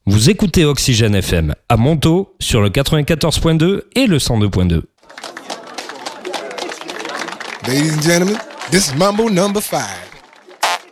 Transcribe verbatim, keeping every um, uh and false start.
Vous écoutez Oxygène F M à Montaut sur le quatre-vingt-quatorze point deux et le cent deux point deux. Ladies and gentlemen, this is Mambo number five.